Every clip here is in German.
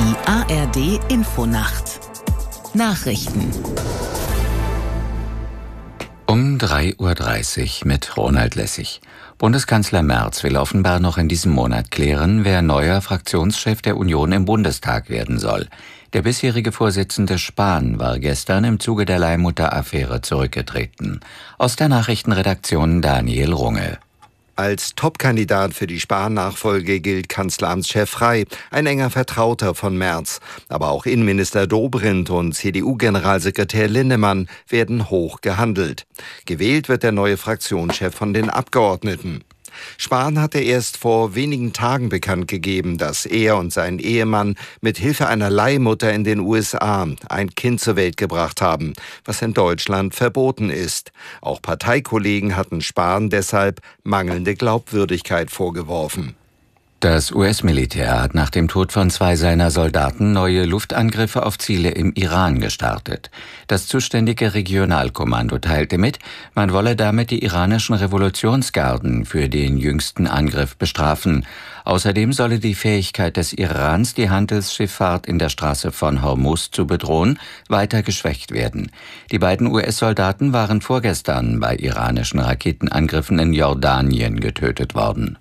Die ARD Infonacht. Nachrichten. Um 3:30 Uhr mit Ronald Lessig. Bundeskanzler Merz will offenbar noch in diesem Monat klären, wer neuer Fraktionschef der Union im Bundestag werden soll. Der bisherige Vorsitzende Spahn war gestern im Zuge der Leihmutter-Affäre zurückgetreten. Aus der Nachrichtenredaktion Daniel Runge. Als Topkandidat für die Spahn-Nachfolge gilt Kanzleramtschef Rey, ein enger Vertrauter von Merz. Aber auch Innenminister Dobrindt und CDU-Generalsekretär Linnemann werden hoch gehandelt. Gewählt wird der neue Fraktionschef von den Abgeordneten. Spahn hatte erst vor wenigen Tagen bekannt gegeben, dass er und sein Ehemann mit Hilfe einer Leihmutter in den USA ein Kind zur Welt gebracht haben, was in Deutschland verboten ist. Auch Parteikollegen hatten Spahn deshalb mangelnde Glaubwürdigkeit vorgeworfen. Das US-Militär hat nach dem Tod von 2 seiner Soldaten neue Luftangriffe auf Ziele im Iran gestartet. Das zuständige Regionalkommando teilte mit, man wolle damit die iranischen Revolutionsgarden für den jüngsten Angriff bestrafen. Außerdem solle die Fähigkeit des Irans, die Handelsschifffahrt in der Straße von Hormuz zu bedrohen, weiter geschwächt werden. Die beiden US-Soldaten waren vorgestern bei iranischen Raketenangriffen in Jordanien getötet worden.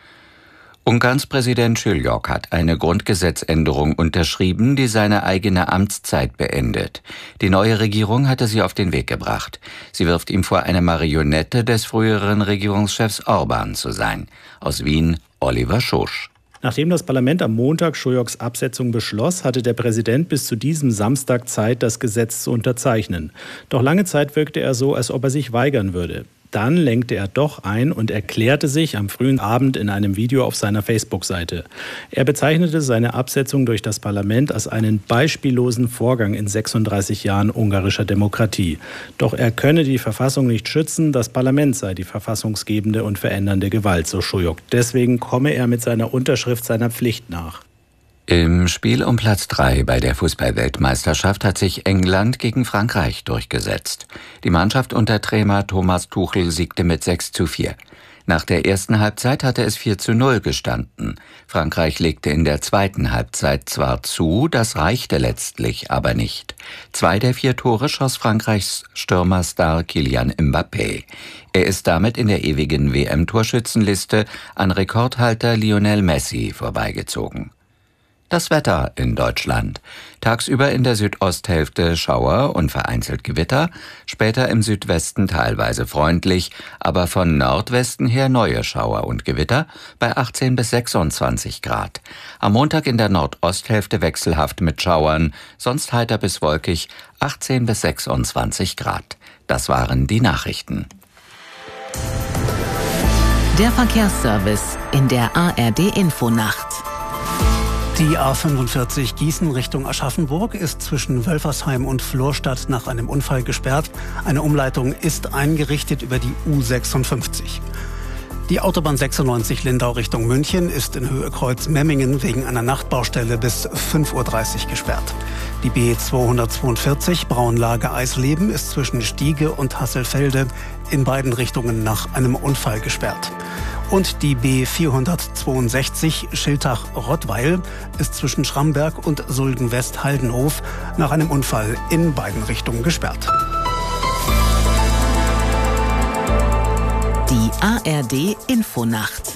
Ungarns Präsident Schüljok hat eine Grundgesetzänderung unterschrieben, die seine eigene Amtszeit beendet. Die neue Regierung hatte sie auf den Weg gebracht. Sie wirft ihm vor, eine Marionette des früheren Regierungschefs Orbán zu sein. Aus Wien, Oliver Schosch. Nachdem das Parlament am Montag Schüljoks Absetzung beschloss, hatte der Präsident bis zu diesem Samstag Zeit, das Gesetz zu unterzeichnen. Doch lange Zeit wirkte er so, als ob er sich weigern würde. Dann lenkte er doch ein und erklärte sich am frühen Abend in einem Video auf seiner Facebook-Seite. Er bezeichnete seine Absetzung durch das Parlament als einen beispiellosen Vorgang in 36 Jahren ungarischer Demokratie. Doch er könne die Verfassung nicht schützen, das Parlament sei die verfassungsgebende und verändernde Gewalt, so Schüljok. Deswegen komme er mit seiner Unterschrift seiner Pflicht nach. Im Spiel um Platz 3 bei der Fußball-Weltmeisterschaft hat sich England gegen Frankreich durchgesetzt. Die Mannschaft unter Trainer Thomas Tuchel siegte mit 6:4. Nach der ersten Halbzeit hatte es 4:0 gestanden. Frankreich legte in der zweiten Halbzeit zwar zu, das reichte letztlich aber nicht. 2 der 4 Tore schoss Frankreichs Stürmerstar Kylian Mbappé. Er ist damit in der ewigen WM-Torschützenliste an Rekordhalter Lionel Messi vorbeigezogen. Das Wetter in Deutschland. Tagsüber in der Südosthälfte Schauer und vereinzelt Gewitter, später im Südwesten teilweise freundlich, aber von Nordwesten her neue Schauer und Gewitter bei 18 bis 26 Grad. Am Montag in der Nordosthälfte wechselhaft mit Schauern, sonst heiter bis wolkig, 18 bis 26 Grad. Das waren die Nachrichten. Der Verkehrsservice in der ARD Infonacht. Die A45 Gießen Richtung Aschaffenburg ist zwischen Wölfersheim und Florstadt nach einem Unfall gesperrt. Eine Umleitung ist eingerichtet über die U56. Die Autobahn 96 Lindau Richtung München ist in Höhe Kreuz-Memmingen wegen einer Nachtbaustelle bis 5:30 Uhr gesperrt. Die B 242 Braunlage-Eisleben ist zwischen Stiege und Hasselfelde in beiden Richtungen nach einem Unfall gesperrt. Und die B 462 Schiltach-Rottweil ist zwischen Schramberg und Sulden-West-Haldenhof nach einem Unfall in beiden Richtungen gesperrt. Die ARD Infonacht.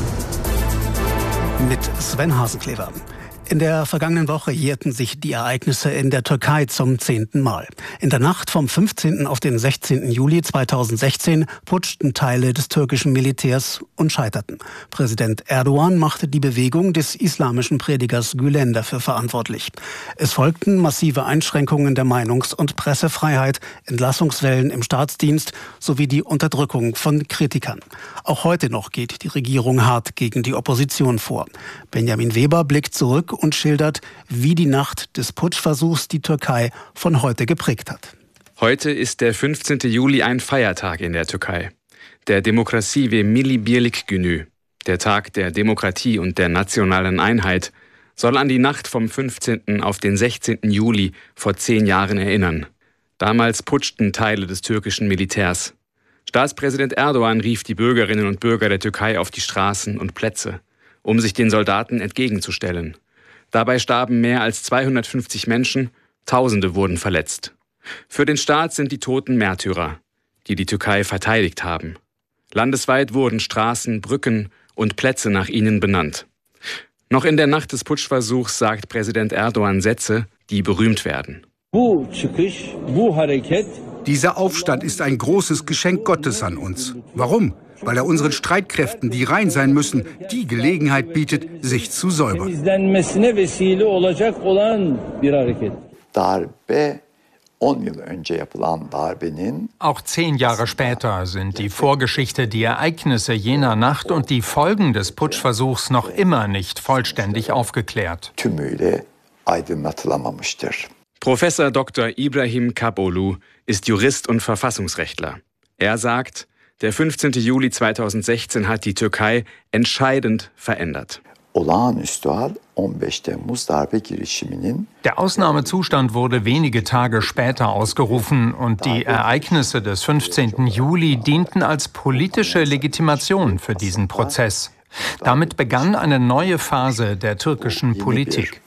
Mit Sven Hasenklever. In der vergangenen Woche jährten sich die Ereignisse in der Türkei zum 10. Mal. In der Nacht vom 15. auf den 16. Juli 2016 putschten Teile des türkischen Militärs und scheiterten. Präsident Erdogan machte die Bewegung des islamischen Predigers Gülen dafür verantwortlich. Es folgten massive Einschränkungen der Meinungs- und Pressefreiheit, Entlassungswellen im Staatsdienst sowie die Unterdrückung von Kritikern. Auch heute noch geht die Regierung hart gegen die Opposition vor. Benjamin Weber blickt zurück und schildert, wie die Nacht des Putschversuchs die Türkei von heute geprägt hat. Heute ist der 15. Juli ein Feiertag in der Türkei. Der Demokrasi ve Milli Birlik Günü, der Tag der Demokratie und der nationalen Einheit, soll an die Nacht vom 15. auf den 16. Juli vor 10 Jahren erinnern. Damals putschten Teile des türkischen Militärs. Staatspräsident Erdogan rief die Bürgerinnen und Bürger der Türkei auf die Straßen und Plätze, um sich den Soldaten entgegenzustellen. Dabei starben mehr als 250 Menschen, Tausende wurden verletzt. Für den Staat sind die Toten Märtyrer, die die Türkei verteidigt haben. Landesweit wurden Straßen, Brücken und Plätze nach ihnen benannt. Noch in der Nacht des Putschversuchs sagt Präsident Erdogan Sätze, die berühmt werden. Dieser Aufstand ist ein großes Geschenk Gottes an uns. Warum? Weil er unseren Streitkräften, die rein sein müssen, die Gelegenheit bietet, sich zu säubern. Auch 10 Jahre später sind die Vorgeschichte, die Ereignisse jener Nacht und die Folgen des Putschversuchs noch immer nicht vollständig aufgeklärt. Professor Dr. Ibrahim Kabolu ist Jurist und Verfassungsrechtler. Er sagt, der 15. Juli 2016 hat die Türkei entscheidend verändert. Der Ausnahmezustand wurde wenige Tage später ausgerufen und die Ereignisse des 15. Juli dienten als politische Legitimation für diesen Prozess. Damit begann eine neue Phase der türkischen Politik.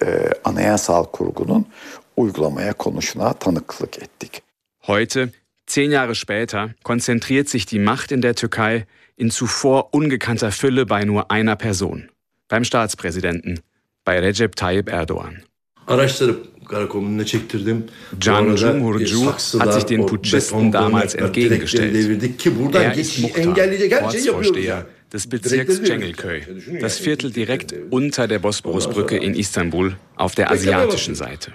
Heute, 10 Jahre später, konzentriert sich die Macht in der Türkei in zuvor ungekannter Fülle bei nur einer Person. Beim Staatspräsidenten, bei Recep Tayyip Erdogan. Can Cumhurcu hat sich den Putschisten damals entgegengestellt. Er ist Muhtar, Ortsvorsteher des Bezirks Cengiz-Köy, das Viertel direkt unter der Bosporusbrücke in Istanbul auf der asiatischen Seite.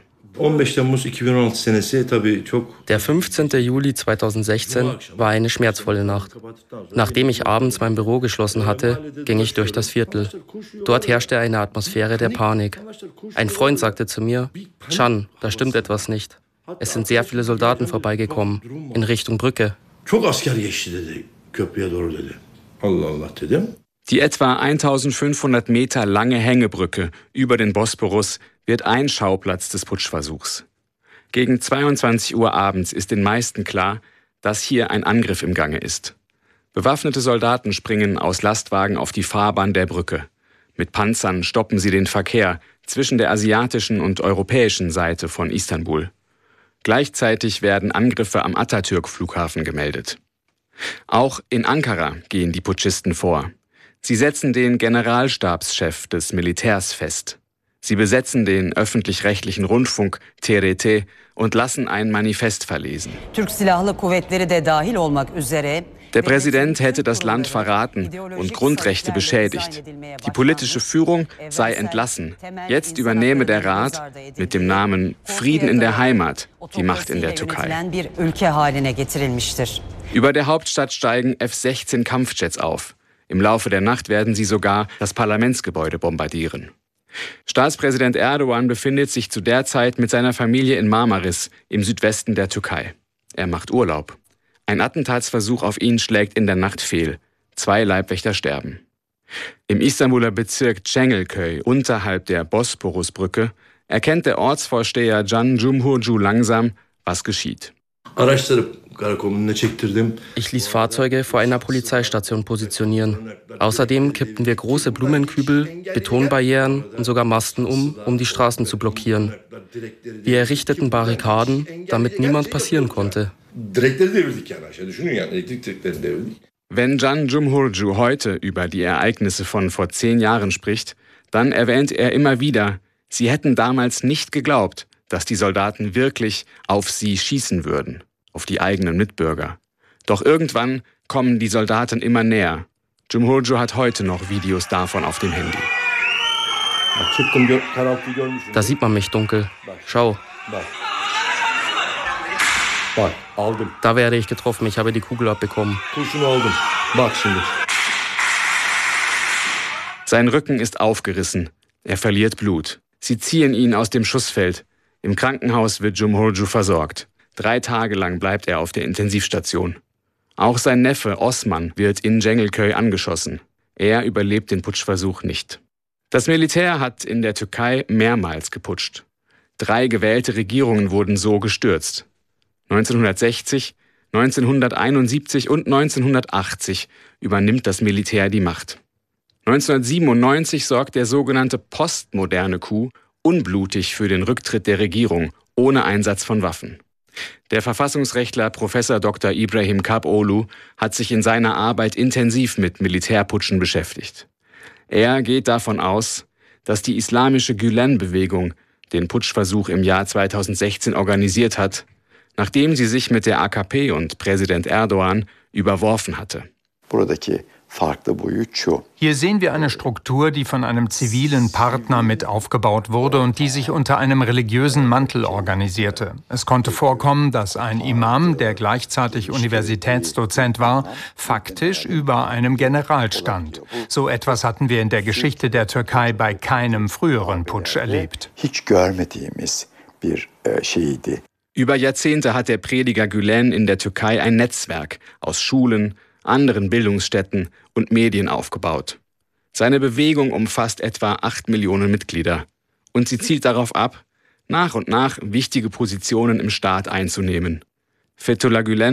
Der 15. Juli 2016 war eine schmerzvolle Nacht. Nachdem ich abends mein Büro geschlossen hatte, ging ich durch das Viertel. Dort herrschte eine Atmosphäre der Panik. Ein Freund sagte zu mir, Can, da stimmt etwas nicht. Es sind sehr viele Soldaten vorbeigekommen, in Richtung Brücke. Die etwa 1500 Meter lange Hängebrücke über den Bosporus wird ein Schauplatz des Putschversuchs. Gegen 22 Uhr abends ist den meisten klar, dass hier ein Angriff im Gange ist. Bewaffnete Soldaten springen aus Lastwagen auf die Fahrbahn der Brücke. Mit Panzern stoppen sie den Verkehr zwischen der asiatischen und europäischen Seite von Istanbul. Gleichzeitig werden Angriffe am Atatürk-Flughafen gemeldet. Auch in Ankara gehen die Putschisten vor. Sie setzen den Generalstabschef des Militärs fest. Sie besetzen den öffentlich-rechtlichen Rundfunk TRT und lassen ein Manifest verlesen. Der Präsident hätte das Land verraten und Grundrechte beschädigt. Die politische Führung sei entlassen. Jetzt übernehme der Rat mit dem Namen Frieden in der Heimat die Macht in der Türkei. Über der Hauptstadt steigen F-16 Kampfjets auf. Im Laufe der Nacht werden sie sogar das Parlamentsgebäude bombardieren. Staatspräsident Erdogan befindet sich zu der Zeit mit seiner Familie in Marmaris im Südwesten der Türkei. Er macht Urlaub. Ein Attentatsversuch auf ihn schlägt in der Nacht fehl. 2 Leibwächter sterben. Im Istanbuler Bezirk Cengiz-Köy, unterhalb der Bosporusbrücke, erkennt der Ortsvorsteher Can Cumhurcu langsam, was geschieht. Ich ließ Fahrzeuge vor einer Polizeistation positionieren. Außerdem kippten wir große Blumenkübel, Betonbarrieren und sogar Masten um die Straßen zu blockieren. Wir errichteten Barrikaden, damit niemand passieren konnte. Wenn Can Cumhurcu heute über die Ereignisse von vor 10 Jahren spricht, dann erwähnt er immer wieder, sie hätten damals nicht geglaubt, dass die Soldaten wirklich auf sie schießen würden, auf die eigenen Mitbürger. Doch irgendwann kommen die Soldaten immer näher. Cumhurcu hat heute noch Videos davon auf dem Handy. Da sieht man mich dunkel. Schau. Da werde ich getroffen, ich habe die Kugel abbekommen. Sein Rücken ist aufgerissen. Er verliert Blut. Sie ziehen ihn aus dem Schussfeld. Im Krankenhaus wird Cumhurcu versorgt. 3 Tage lang bleibt er auf der Intensivstation. Auch sein Neffe Osman wird in Cengiz-Köy angeschossen. Er überlebt den Putschversuch nicht. Das Militär hat in der Türkei mehrmals geputscht. 3 gewählte Regierungen wurden so gestürzt. 1960, 1971 und 1980 übernimmt das Militär die Macht. 1997 sorgt der sogenannte postmoderne Coup unblutig für den Rücktritt der Regierung ohne Einsatz von Waffen. Der Verfassungsrechtler Prof. Dr. Ibrahim Kap-Olu hat sich in seiner Arbeit intensiv mit Militärputschen beschäftigt. Er geht davon aus, dass die islamische Gülen-Bewegung den Putschversuch im Jahr 2016 organisiert hat, nachdem sie sich mit der AKP und Präsident Erdogan überworfen hatte. Hier sehen wir eine Struktur, die von einem zivilen Partner mit aufgebaut wurde und die sich unter einem religiösen Mantel organisierte. Es konnte vorkommen, dass ein Imam, der gleichzeitig Universitätsdozent war, faktisch über einem General stand. So etwas hatten wir in der Geschichte der Türkei bei keinem früheren Putsch erlebt. Über Jahrzehnte hat der Prediger Gülen in der Türkei ein Netzwerk aus Schulen, anderen Bildungsstätten und Medien aufgebaut. Seine Bewegung umfasst etwa 8 Millionen Mitglieder und sie zielt darauf ab, nach und nach wichtige Positionen im Staat einzunehmen. Fethullah Gülen